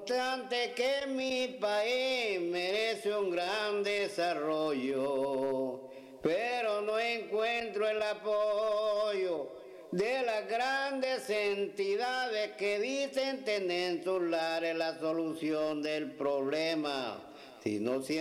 obstante que mi país merece un gran desarrollo, pero no encuentro el apoyo de las grandes entidades que dicen tener en sus lares la solución del problema, sino siempre